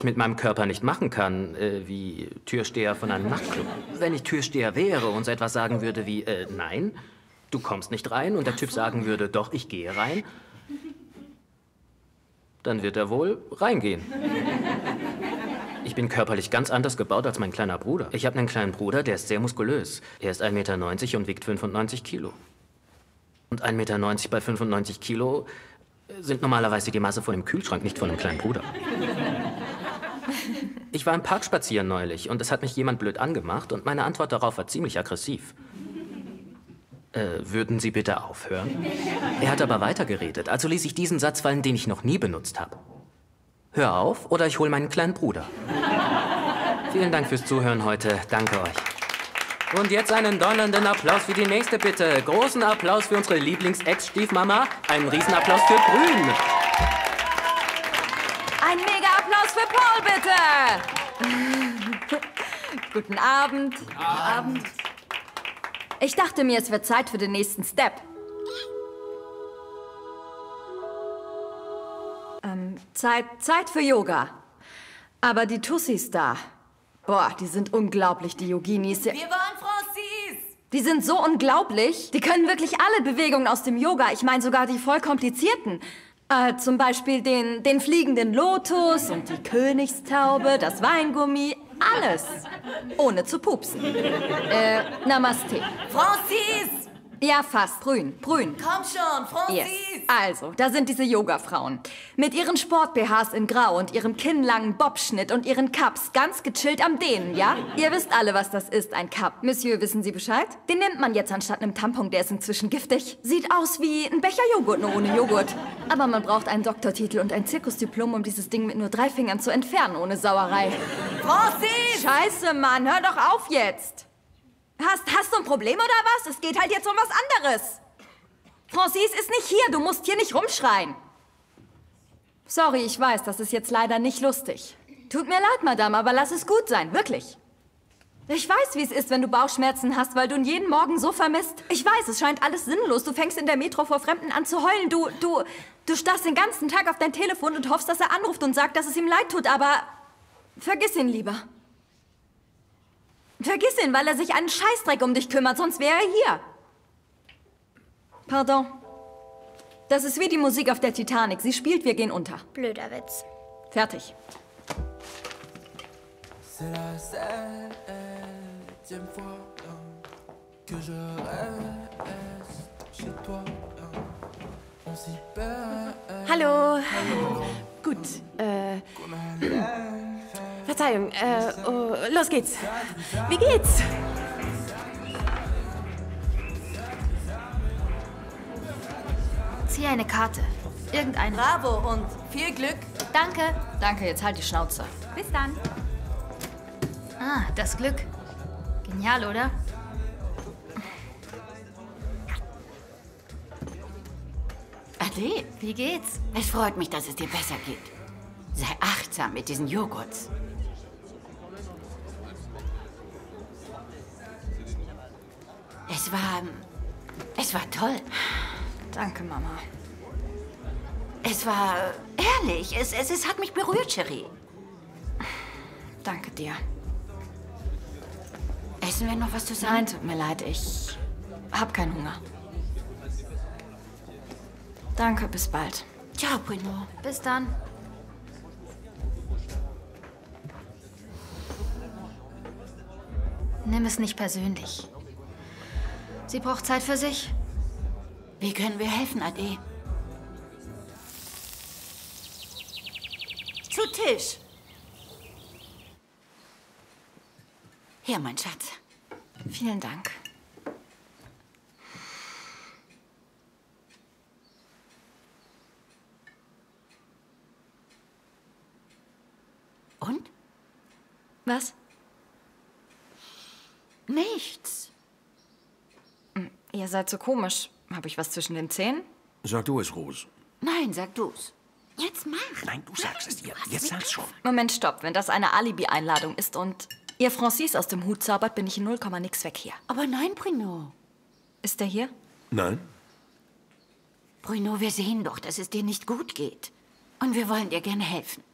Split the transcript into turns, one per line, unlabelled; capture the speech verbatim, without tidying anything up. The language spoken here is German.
mit meinem Körper nicht machen kann, äh, wie Türsteher von einem Nachtclub. Wenn ich Türsteher wäre und so etwas sagen würde wie, äh, nein, du kommst nicht rein, und der Typ sagen würde, doch, ich gehe rein, dann wird er wohl reingehen. Ich bin körperlich ganz anders gebaut als mein kleiner Bruder. Ich habe einen kleinen Bruder, der ist sehr muskulös. Er ist ein Meter neunzig und wiegt fünfundneunzig Kilo. Und ein Meter neunzig bei fünfundneunzig Kilo sind normalerweise die Masse von dem Kühlschrank, nicht von einem kleinen Bruder. Ich war im Park spazieren neulich und es hat mich jemand blöd angemacht und meine Antwort darauf war ziemlich aggressiv. Äh, würden Sie bitte aufhören? Er hat aber weitergeredet, also ließ ich diesen Satz fallen, den ich noch nie benutzt habe. Hör auf oder ich hole meinen kleinen Bruder. Vielen Dank fürs Zuhören heute. Danke euch. Und jetzt einen donnernden Applaus für die nächste, bitte. Großen Applaus für unsere Lieblings-Ex-Stiefmama. Einen Riesenapplaus für Grün.
Ein Mega-Applaus für Paul, bitte. Guten Abend. Guten Abend. Ich dachte mir, es wird Zeit für den nächsten Step. Ähm, Zeit, Zeit für Yoga. Aber die Tussis da, boah, die sind unglaublich, die Yoginis.
Wir wollen Francis!
Die sind so unglaublich. Die können wirklich alle Bewegungen aus dem Yoga. Ich meine sogar die voll komplizierten. Äh, zum Beispiel den, den fliegenden Lotus und die Königstaube, das Weingummi. Alles. Ohne zu pupsen. Äh, Namaste.
Francis!
Ja, fast. Brün. Brün.
Komm schon, Francis!
Yes. Also, da sind diese Yoga-Frauen. Mit ihren Sport-B Hs in Grau und ihrem kinnlangen Bobschnitt und ihren Cups ganz gechillt am Dehnen, ja? Ihr wisst alle, was das ist, ein Cup. Monsieur, wissen Sie Bescheid? Den nimmt man jetzt anstatt einem Tampon, der ist inzwischen giftig. Sieht aus wie ein Becher Joghurt, nur ohne Joghurt. Aber man braucht einen Doktortitel und ein Zirkusdiplom, um dieses Ding mit nur drei Fingern zu entfernen, ohne Sauerei.
Francis!
Scheiße, Mann, hör doch auf jetzt! Hast, hast du ein Problem oder was? Es geht halt jetzt um was anderes. Francis ist nicht hier, du musst hier nicht rumschreien. Sorry, ich weiß, das ist jetzt leider nicht lustig. Tut mir leid, Madame, aber lass es gut sein, wirklich. Ich weiß, wie es ist, wenn du Bauchschmerzen hast, weil du ihn jeden Morgen so vermisst. Ich weiß, es scheint alles sinnlos. Du fängst in der Metro vor Fremden an zu heulen. Du, du, du starrst den ganzen Tag auf dein Telefon und hoffst, dass er anruft und sagt, dass es ihm leid tut, aber vergiss ihn lieber. Vergiss ihn, weil er sich einen Scheißdreck um dich kümmert, sonst wäre er hier. Pardon. Das ist wie die Musik auf der Titanic. Sie spielt, wir gehen unter.
Blöder Witz.
Fertig.
Hallo. Hallo. Gut, äh... Verzeihung, äh, oh, los geht's. Wie geht's?
Zieh eine Karte. Irgendeine.
Bravo und viel Glück.
Danke.
Danke, jetzt halt die Schnauze.
Bis dann. Ah, das Glück. Genial, oder?
Ade,
Wie geht's?
es freut mich, dass es dir besser geht. Sei achtsam mit diesen Joghurts. Es war... Es war toll.
Danke, Mama.
Es war ehrlich. Es, es, es hat mich berührt, Cherie.
Danke dir.
Essen wir noch was zusammen?
Nein, tut mir leid, ich hab keinen Hunger. Danke, bis bald.
Ciao, Bruno.
Bis dann. Nimm es nicht persönlich. Sie braucht Zeit für sich.
Wie können wir helfen, Ade? Zu Tisch. Hier, mein Schatz.
Vielen Dank.
Und?
Was?
Nichts.
Ihr seid so komisch. Habe ich was zwischen den Zähnen?
Sag du es, Rose.
Nein, sag du's. Jetzt mach.
Nein, du sagst es ihr. Jetzt sag's schon.
Moment, stopp. Wenn das eine Alibi-Einladung ist und ihr Francis aus dem Hut zaubert, bin ich in null Komma nix weg hier.
Aber nein, Bruno.
Ist der hier?
Nein?
Bruno, wir sehen doch, dass es dir nicht gut geht. Und wir wollen dir gerne helfen.